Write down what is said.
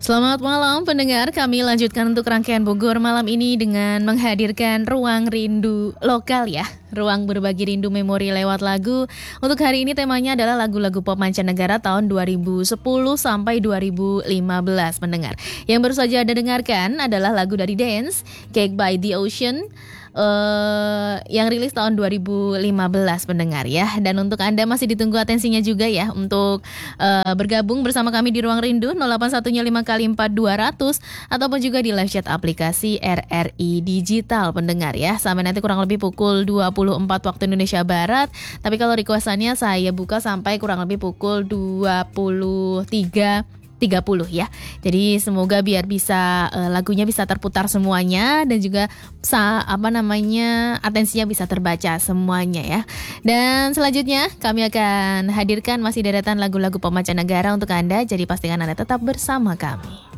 Selamat malam pendengar, kami lanjutkan untuk rangkaian Bogor malam ini dengan menghadirkan Ruang Rindu Lokal ya. Ruang berbagi rindu memori lewat lagu. Untuk hari ini temanya adalah lagu-lagu pop mancanegara tahun 2010 sampai 2015 pendengar. Yang baru saja Anda dengarkan adalah lagu dari Dance, Cake by the Ocean, yang rilis tahun 2015 pendengar ya. Dan untuk Anda masih ditunggu atensinya juga ya untuk bergabung bersama kami di Ruang Rindu 0815 kali 4200 ataupun juga di live chat aplikasi RRI Digital pendengar ya. Sampai nanti kurang lebih pukul 24 waktu Indonesia Barat. Tapi kalau requestannya saya buka sampai kurang lebih pukul 23.30 ya. Jadi semoga biar bisa lagunya bisa terputar semuanya dan juga atensinya bisa terbaca semuanya ya. Dan selanjutnya kami akan hadirkan masih deretan lagu-lagu pop mancanegara untuk Anda. Jadi pastikan Anda tetap bersama kami.